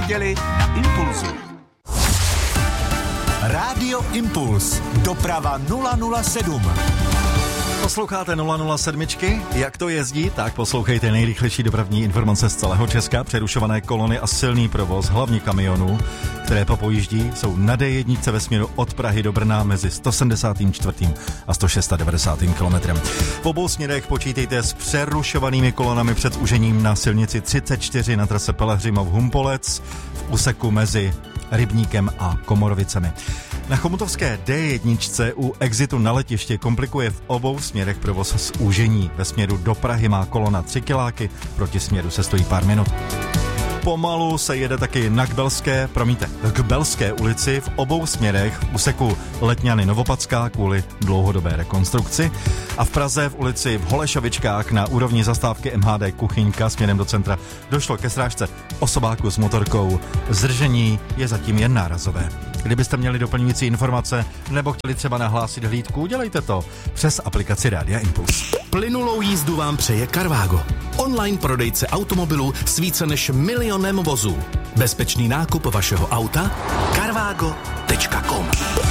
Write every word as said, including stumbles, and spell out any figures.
neděli na Impulzu. Rádio Impuls. Doprava nula nula sedm. Posloucháte nula nula sedm. Jak to jezdí? Tak poslouchejte nejrychlejší dopravní informace z celého Česka. Přerušované kolony a silný provoz, hlavně kamionů, které popojíždí, jsou na D jedna ve směru od Prahy do Brna mezi sto sedmdesát čtyři a sto devadesát šest kilometrem. V obou směrech počítejte s přerušovanými kolonami před úžením na silnici třicet čtyři na trase Pelhřimov-Humpolec v úseku mezi Rybníkem a Komorovicemi. Na chomutovské D jedna u exitu na letiště komplikuje v obou směrech provoz z úžení. Ve směru do Prahy má kolona tři kiláky, proti směru se stojí pár minut. Pomalu se jede taky na Kbelské, promiňte, k Belské ulici v obou směrech v úseku Letňany Novopadská kvůli dlouhodobé rekonstrukci a v Praze v ulici v Holešovičkách na úrovni zastávky M H D Kuchyňka směrem do centra došlo ke srážce osobáku s motorkou. Zdržení je zatím jen nárazové. Kdybyste měli doplňující informace nebo chtěli třeba nahlásit hlídku, udělejte to přes aplikaci Rádia Impuls. Plynulou jízdu vám přeje Carvago. Online prodejce automobilů s více než milionem vozů. Bezpečný nákup vašeho auta carvago tečka com.